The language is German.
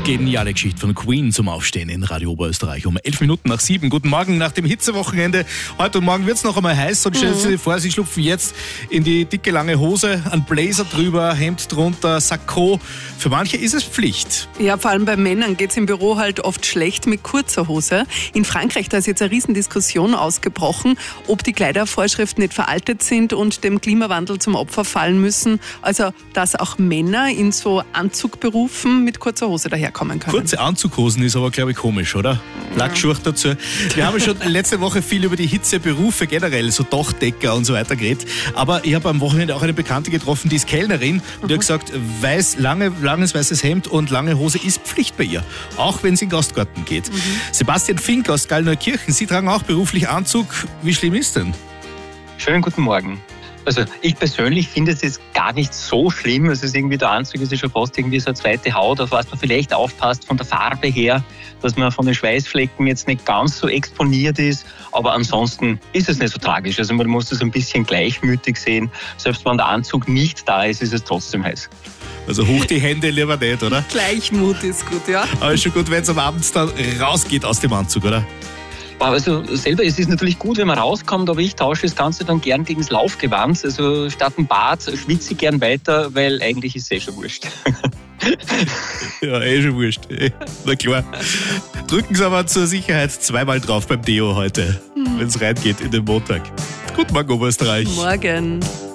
Geniale Geschichte von Queen zum Aufstehen in Radio Oberösterreich um 11 Minuten nach 7. Guten Morgen nach dem Hitzewochenende. Heute und morgen wird es noch einmal heiß und stellen Sie sich vor, Sie schlupfen jetzt in die dicke lange Hose, ein Blazer drüber, Hemd drunter, Sakko. Für manche ist es Pflicht. Ja, vor allem bei Männern geht es im Büro halt oft schlecht mit kurzer Hose. In Frankreich, da ist jetzt eine Riesendiskussion ausgebrochen, ob die Kleidervorschriften nicht veraltet sind und dem Klimawandel zum Opfer fallen müssen. Also, dass auch Männer in so Anzugberufen mit kurzer Hose daherkommen können. Kurze Anzughosen ist aber, glaube ich, komisch, oder? Lackschuhe dazu. Wir haben schon letzte Woche viel über die Hitzeberufe generell, so Dachdecker und so weiter geredet. Aber ich habe am Wochenende auch eine Bekannte getroffen, die ist Kellnerin und die hat gesagt, langes weißes Hemd und lange Hose ist Pflicht bei ihr, auch wenn sie in den Gastgarten geht. Sebastian Fink aus Gallneukirchen, Sie tragen auch beruflich Anzug. Wie schlimm ist denn? Schönen guten Morgen. Also ich persönlich finde es jetzt gar nicht so schlimm. Es ist irgendwie, der Anzug ist ja schon fast irgendwie so eine zweite Haut, auf was man vielleicht aufpasst von der Farbe her, dass man von den Schweißflecken jetzt nicht ganz so exponiert ist. Aber ansonsten ist es nicht so tragisch. Also man muss es ein bisschen gleichmütig sehen. Selbst wenn der Anzug nicht da ist, ist es trotzdem heiß. Also hoch die Hände lieber nicht, oder? Gleichmut ist gut, ja. Aber ist schon gut, wenn es am Abend dann rausgeht aus dem Anzug, oder? Also selber, es ist natürlich gut, wenn man rauskommt, aber ich tausche das Ganze dann gern gegen das Laufgewand. Also statt ein Bad schwitze ich gern weiter, weil eigentlich ist es eh schon wurscht. Ja, schon wurscht. Na klar. Drücken Sie aber zur Sicherheit zweimal drauf beim Deo heute, wenn es reingeht in den Montag. Guten Morgen, Oberösterreich. Morgen.